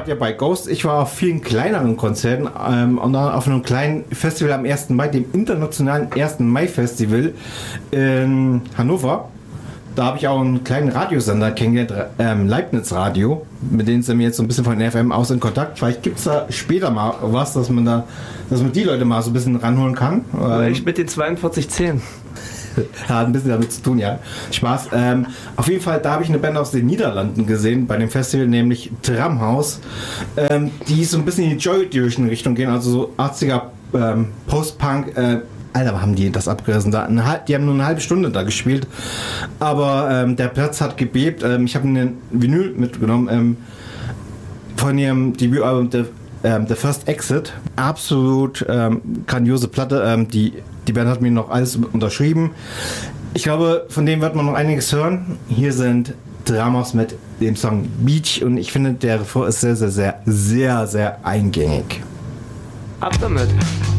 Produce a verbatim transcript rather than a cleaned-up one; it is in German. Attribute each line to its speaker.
Speaker 1: ja bei Ghost. Ich war auf vielen kleineren Konzerten ähm, und dann auf einem kleinen Festival am ersten Mai, dem internationalen ersten Mai Festival in Hannover. Da habe ich auch einen kleinen Radiosender kennengelernt, ähm, Leibniz Radio, mit denen sind wir jetzt so ein bisschen von F M aus in Kontakt. Vielleicht gibt es da später mal was, dass man da, dass man die Leute mal so ein bisschen ranholen kann.
Speaker 2: Ähm, ich mit den zweiundvierzig zehn.
Speaker 1: Hat ein bisschen damit zu tun, ja. Spaß. Ähm, auf jeden Fall, da habe ich eine Band aus den Niederlanden gesehen, bei dem Festival, nämlich Tramhaus, ähm, die so ein bisschen in die Joy Division Richtung gehen, also so achtziger ähm, Post-Punk, äh, Alter, haben die das abgerissen da. Die haben nur eine halbe Stunde da gespielt, aber ähm, der Platz hat gebebt. Ähm, ich habe einen Vinyl mitgenommen ähm, von ihrem Debütalbum The, ähm, The First Exit. Absolut ähm, grandiose Platte. Ähm, die, die Band hat mir noch alles unterschrieben. Ich glaube, von dem wird man noch einiges hören. Hier sind Dramas mit dem Song Beach und ich finde, der Refrain ist sehr, sehr, sehr, sehr, sehr eingängig.
Speaker 2: Ab damit!